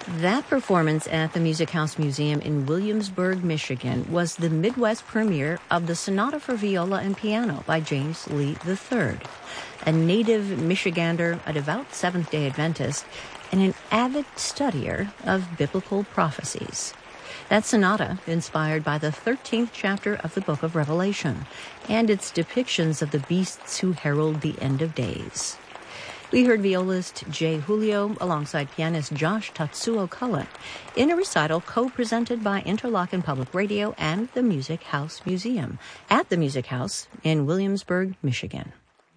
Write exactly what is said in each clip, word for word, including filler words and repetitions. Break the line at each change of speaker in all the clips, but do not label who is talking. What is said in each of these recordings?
That performance at the Music House Museum in Williamsburg, Michigan, was the Midwest premiere of the Sonata for Viola and Piano by James Lee the third, a native Michigander, a devout Seventh-day Adventist, and an avid studier of biblical prophecies. That sonata, inspired by the thirteenth chapter of the book of Revelation, and its depictions of the beasts who herald the end of days. We heard violist Jay Julio alongside pianist Josh Tatsuo Cullen in a recital co-presented by Interlochen Public Radio and the Music House Museum at the Music House in Williamsburg, Michigan.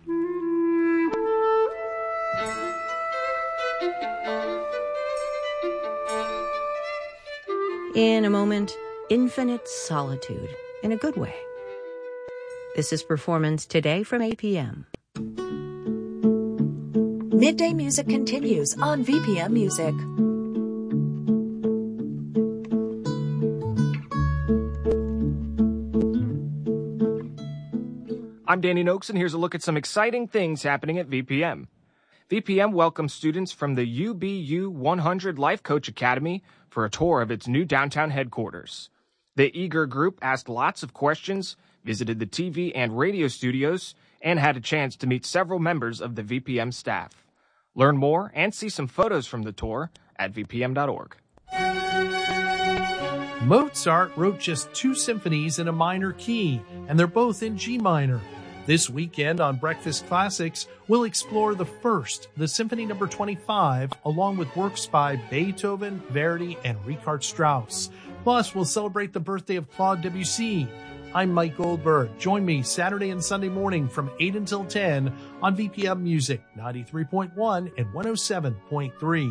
In a moment, infinite solitude in a good way. This is Performance Today from eight p.m.
Midday Music continues on V P M Music.
I'm Danny Noakes, and here's a look at some exciting things happening at V P M. V P M welcomes students from the U B U one hundred Life Coach Academy for a tour of its new downtown headquarters. The eager group asked lots of questions, visited the T V and radio studios, and had a chance to meet several members of the V P M staff. Learn more and see some photos from the tour at v p m dot org.
Mozart wrote just two symphonies in a minor key, and they're both in G minor. This weekend on Breakfast Classics, we'll explore the first, the Symphony Number twenty-five, along with works by Beethoven, Verdi, and Richard Strauss. Plus, we'll celebrate the birthday of Claude Debussy. I'm Mike Goldberg. Join me Saturday and Sunday morning from eight until ten on V P M Music, ninety-three point one and one oh seven point three.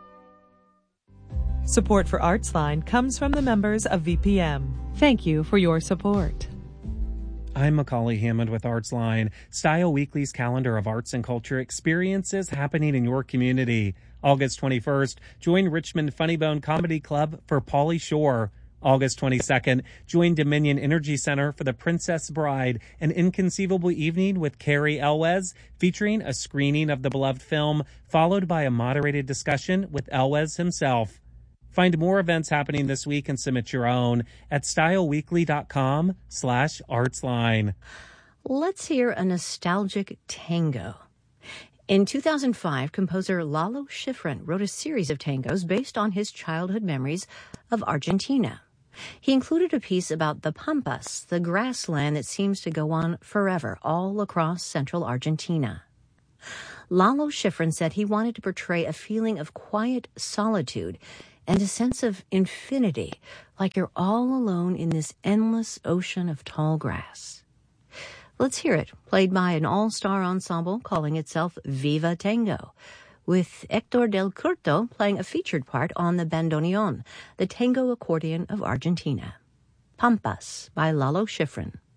Support for ArtsLine comes from the members of V P M. Thank you for your support.
I'm Macaulay Hammond with ArtsLine, Style Weekly's calendar of arts and culture experiences happening in your community. August twenty-first, join Richmond Funny Bone Comedy Club for Pauly Shore. August twenty-second, join Dominion Energy Center for The Princess Bride, an inconceivable evening with Carrie Elwes, featuring a screening of the beloved film, followed by a moderated discussion with Elwes himself. Find more events happening this week and submit your own at styleweekly.com slash artsline.
Let's hear a nostalgic tango. In two thousand five, composer Lalo Schifrin wrote a series of tangos based on his childhood memories of Argentina. He included a piece about the Pampas, the grassland that seems to go on forever all across central Argentina. Lalo Schifrin said he wanted to portray a feeling of quiet solitude and a sense of infinity, like you're all alone in this endless ocean of tall grass. Let's hear it, played by an all-star ensemble calling itself Viva Tango, with Hector del Curto playing a featured part on the bandoneon, the tango accordion of Argentina. Pampas by Lalo Schifrin.